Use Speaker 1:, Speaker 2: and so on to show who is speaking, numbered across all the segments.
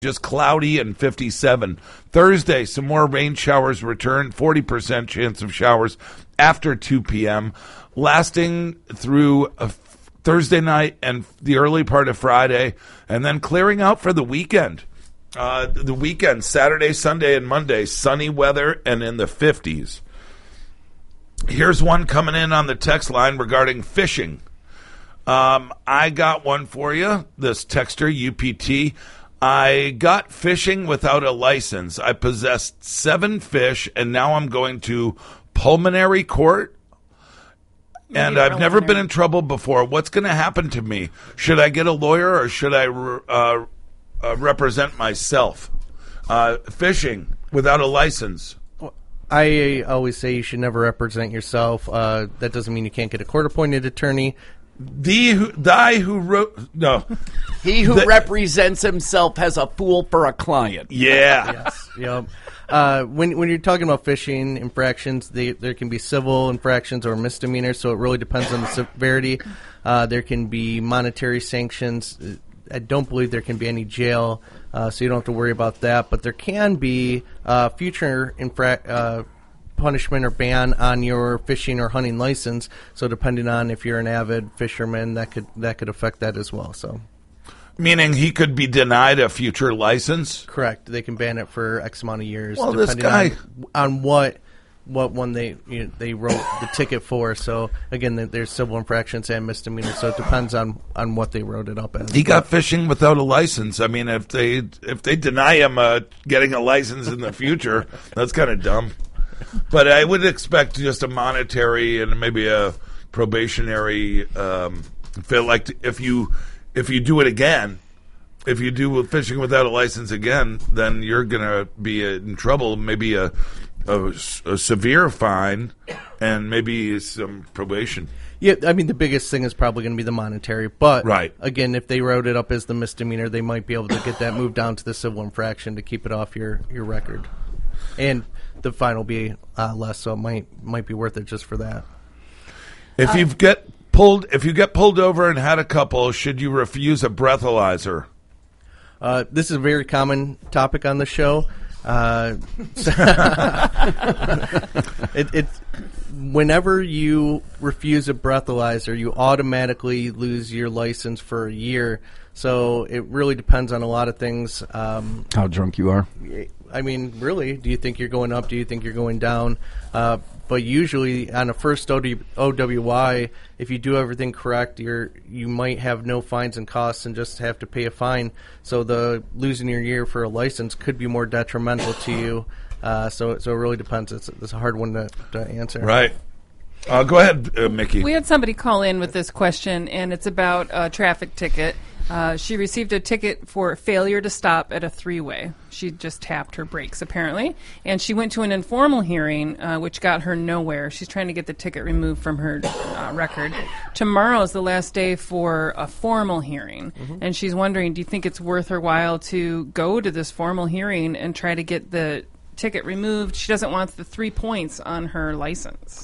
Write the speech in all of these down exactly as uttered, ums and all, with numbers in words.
Speaker 1: Just cloudy and fifty-seven. Thursday, some more rain showers return, forty percent chance of showers after two p.m., lasting through a Thursday night and the early part of Friday, and then clearing out for the weekend. Uh, the weekend, Saturday, Sunday, and Monday, sunny weather and in the fifties. Here's one coming in on the text line regarding fishing. Um, I got one for you, this texter, U P T. I got fishing without a license. I possessed seven fish, and now I'm going to pulmonary court. And I've never been in trouble before. What's going to happen to me? Should I get a lawyer, or should I uh, uh, represent myself? Uh, fishing without a license.
Speaker 2: I always say you should never represent yourself. Uh, that doesn't mean you can't get a court-appointed attorney.
Speaker 1: The who, die who wrote no.
Speaker 3: He who
Speaker 1: the,
Speaker 3: represents himself has a fool for a client.
Speaker 1: Yeah.
Speaker 2: Yes. Yep. Uh, when when you're talking about fishing infractions, they, there can be civil infractions or misdemeanors, so it really depends on the severity. Uh, there can be monetary sanctions. I don't believe there can be any jail, uh, so you don't have to worry about that. But there can be uh, future infra- uh punishment or ban on your fishing or hunting license. So depending on if you're an avid fisherman, that could that could affect that as well. So,
Speaker 1: meaning he could be denied a future license.
Speaker 2: Correct. They can ban it for X amount of years.
Speaker 1: Well, this guy
Speaker 2: on, on what what one they you know, they wrote the ticket for. So again, there's civil infractions and misdemeanors. So it depends on, on what they wrote it up as.
Speaker 1: He got fishing without a license. I mean, if they if they deny him uh, getting a license in the future, that's kind of dumb. But I would expect just a monetary and maybe a probationary. Um, feel like if you if you do it again, if you do fishing without a license again, then you're gonna be in trouble. Maybe a, a, a severe fine and maybe some probation.
Speaker 2: Yeah, I mean the biggest thing is probably going to be the monetary. But
Speaker 1: right.
Speaker 2: Again, if they wrote it up as the misdemeanor, they might be able to get that moved down to the civil infraction to keep it off your, your record. And the fine will be uh, less, so it might might be worth it just for that.
Speaker 1: If uh, you get pulled, if you get pulled over and had a couple, should you refuse a breathalyzer?
Speaker 2: Uh, this is a very common topic on the show. Uh, it, it's whenever you refuse a breathalyzer, you automatically lose your license for a year. So it really depends on a lot of things. Um,
Speaker 3: How drunk you are.
Speaker 2: I mean, really, do you think you're going up? Do you think you're going down? Uh, but usually on a first O W I, if you do everything correct, you're you might have no fines and costs and just have to pay a fine. So the losing your year for a license could be more detrimental to you. Uh, so so it really depends. It's, it's a hard one to, to answer.
Speaker 1: Right. Uh, go ahead, uh, Mickey.
Speaker 4: We had somebody call in with this question, and it's about a traffic ticket. Uh, she received a ticket for failure to stop at a three-way. She just tapped her brakes, apparently. And she went to an informal hearing, uh, which got her nowhere. She's trying to get the ticket removed from her uh, record. Tomorrow is the last day for a formal hearing. Mm-hmm. And she's wondering, do you think it's worth her while to go to this formal hearing and try to get the ticket removed? She doesn't want the three points on her license.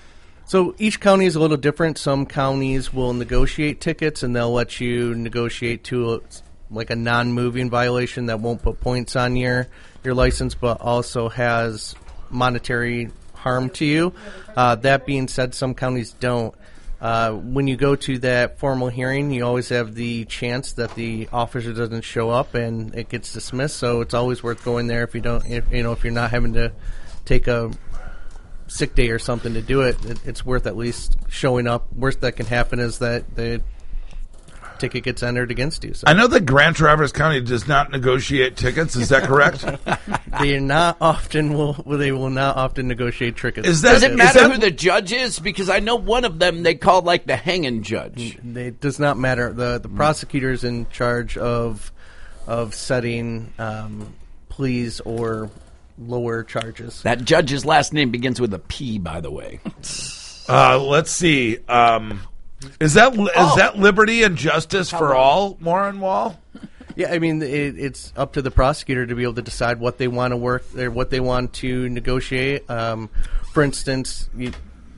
Speaker 2: So each county is a little different. Some counties will negotiate tickets, and they'll let you negotiate to a, like a non-moving violation that won't put points on your, your license, but also has monetary harm to you. Uh, that being said, some counties don't. Uh, when you go to that formal hearing, you always have the chance that the officer doesn't show up and it gets dismissed. So it's always worth going there if you don't, if, you know, if you're not having to take a sick day or something to do it, it, it's worth at least showing up. Worst that can happen is that the ticket gets entered against you. So.
Speaker 1: I know that Grand Traverse County does not negotiate tickets. Is that correct?
Speaker 2: They are not often will they will not often negotiate tickets.
Speaker 1: Is that,
Speaker 3: Does it matter
Speaker 1: that,
Speaker 3: who the judge is? Because I know one of them they call like the hanging judge.
Speaker 2: It does not matter. the The prosecutor is in charge of of setting um, pleas or lower charges.
Speaker 3: That judge's last name begins with a P, by the way.
Speaker 1: Uh, let's see. Um, is that is oh. that liberty and justice for all, Warren Wall?
Speaker 2: Yeah, I mean, it, it's up to the prosecutor to be able to decide what they want to work or what they want to negotiate. Um, for instance, you,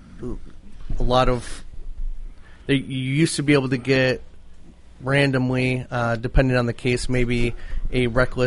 Speaker 2: a lot of you used to be able to get randomly, uh, depending on the case, maybe a reckless